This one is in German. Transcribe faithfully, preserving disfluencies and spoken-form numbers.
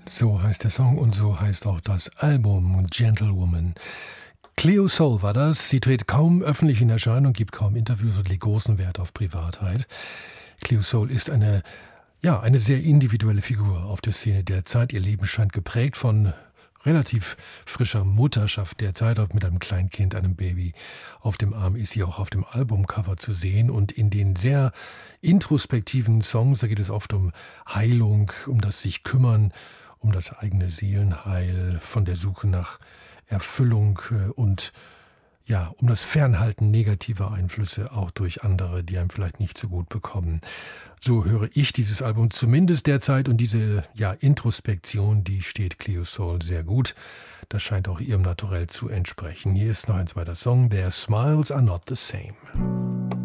So heißt der Song und so heißt auch das Album Gentlewoman. Cleo Sol war das. Sie tritt kaum öffentlich in Erscheinung, gibt kaum Interviews und legt großen Wert auf Privatheit. Cleo Sol ist eine, ja, eine sehr individuelle Figur auf der Szene der Zeit. Ihr Leben scheint geprägt von relativ frischer Mutterschaft der Zeit, mit einem Kleinkind, einem Baby auf dem Arm, ist sie auch auf dem Albumcover zu sehen. Und in den sehr introspektiven Songs, da geht es oft um Heilung, um das sich kümmern, um das eigene Seelenheil, von der Suche nach Erfüllung und ja, um das Fernhalten negativer Einflüsse auch durch andere, die einem vielleicht nicht so gut bekommen. So höre ich dieses Album zumindest derzeit, und diese ja, Introspektion, die steht Cleo Sol sehr gut. Das scheint auch ihrem Naturell zu entsprechen. Hier ist noch ein zweiter Song, Their Smiles Are Not the Same.